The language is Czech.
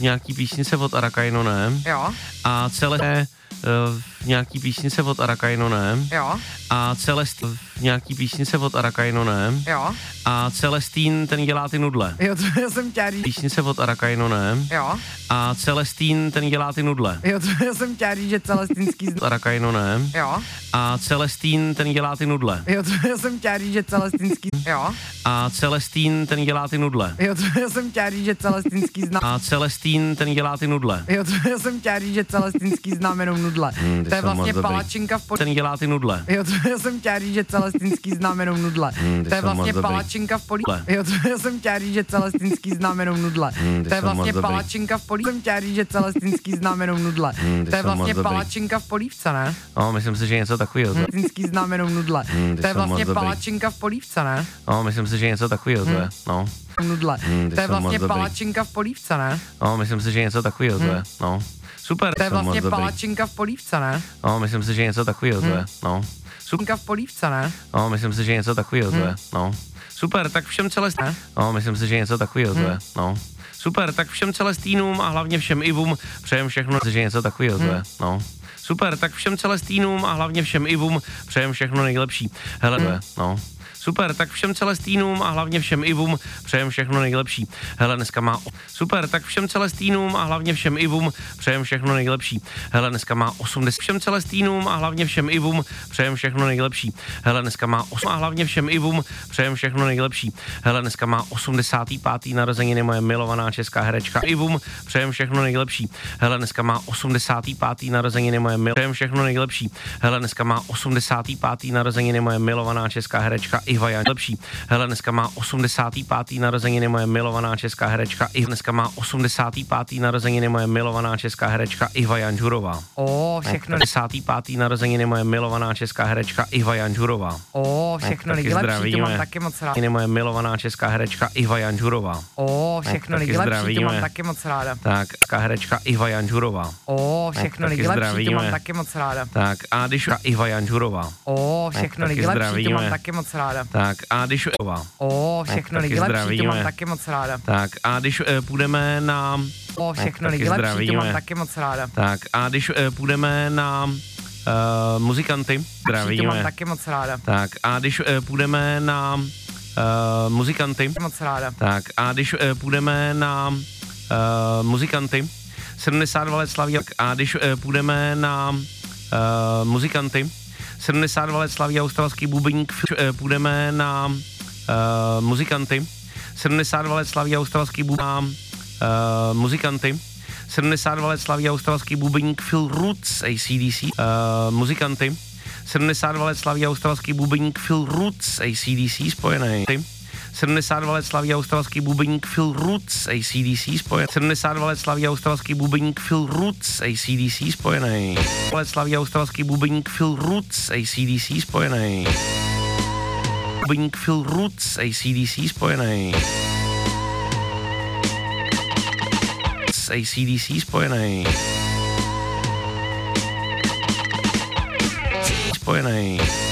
nějaký písnice od Arakaino, ne? Jo. A celé nějaký písnice od Arakaino, ne? Jo. A Celestín nějaký písnice od Arakaino, ne? Jo. A Celestín ten dělá ty nudle. Jo, to já jsem chtěla říct. Písnice od Arakaino, ne? Jo. A Celestín ten dělá ty nudle. Jo, to já jsem chtěla říct, že celestinský Arakaino, ne? Jo. A Celestín ten dělá ty nudle. Jo, to já jsem chtěla říct, že celestinský Jo. A Celestín ten dělá ty nudle. Jo, to já jsem chtěla říct, že celestinský A Celestín ten dělá ty nudle. Jo, to já jsem chtěla říct, že celestinský znám jenom nudle. To je vlastně palačinka v Ten dělá ty nudle. Jo, to já jsem chtěla říct, že celestinský znám jenom nudle. To je vlastně palačinka v polí. Jo, to já jsem chtěla říct, že celestinský znám jenom nudle. To je vlastně palačinka v polí. Jsem chtěla říct, že celestinský znám jenom nudle. To je vlastně palačinka v polívce, ne? No, myslím si, že něco takového. Celestinský znám jenom nudle. To je vlastně palačinka v polívce, ne? No, myslím si, že něco takového to je. No. Nudle. To je vlastně palačinka v polívce, ne? No, myslím si, že něco takového to je. No. Super. To je vlastně palačinka v polívce, ne? No, myslím si, že něco takového to je. No. Super v polívce, ne? No, myslím si, že něco takového to je. No. Super, tak všem Celestínům. No, myslím si, že něco takového to je. No. Super, tak všem Celestínům a hlavně všem Ivům přejem všechno, že něco takového to je. No. Super, tak všem Celestínům a hlavně všem Ivům přejem všechno nejlepší. Hele, to je. No. Super, tak všem Celestínům a hlavně všem Ivům přejem všechno nejlepší. Hele, dneska má... Super, tak všem Celestínům a hlavně všem Ivům přejem všechno nejlepší. Hele, dneska má 80... Všem Celestínům a hlavně všem Ivům přejem všechno nejlepší. Hele, dneska má 8... A hlavně všem Ivům přejem všechno nejlepší. Hele, dneska má 85. narozeniny moje milovaná česká herečka Ivům přejem všechno nejlepší. Hele, dneska má 85. narozeniny moje přejem všechno nejlepší. Hele, dneska má 85. narozeniny moje milovaná česká herečka Iva Jan lepší. Hele, dneska má 85. narozeniny moje milovaná česká herečka Iva. Dneska má 85. narozeniny moje milovaná česká herečka Iva Janžurová. Všechno. 85. narozeniny moje milovaná česká herečka Iva Janžurová. Všechno nejlepší, to mám taky moc ráda. Moje milovaná česká herečka Iva Janžurová. Všechno nejlepší, to mám taky moc ráda. Tak, herečka Iva Janžurová. Všechno nejlepší, to mám taky moc ráda. Tak, a když Iva Janžurová. Všechno nejlepší, to mám taky moc ráda. Tak a když všechno nejlepší, to mám taky moc ráda. Tak a když půjdeme na všechno nejlepší, to mám taky moc ráda. Tak a když půjdeme na muzikanty, to mám taky moc ráda. Tak a když půjdeme na muzikanty, moc ráda. Tak a když půjdeme na muzikanty, 72 let slaví. A když půjdeme na muzikanty, 72 let slaví australský bubeník, půjdeme na muzikanty, 72 let slaví australský muzikanty, 72 let slaví australský bubeník Phil Roots, AC/DC, muzikanty, 72 let slaví australský bubeník Phil Roots, AC/DC, spojený. 72 let slaví australský bubeník Phil Roots, AC/DC, spojený. 72 let slaví australský bubeník Phil Roots, AC/DC, spojený. Let slaví australský bubeník Phil Roots, AC/DC, spojený. Bubeník Phil Roots, AC/DC, spojený. AC/DC, spojený. Spojený.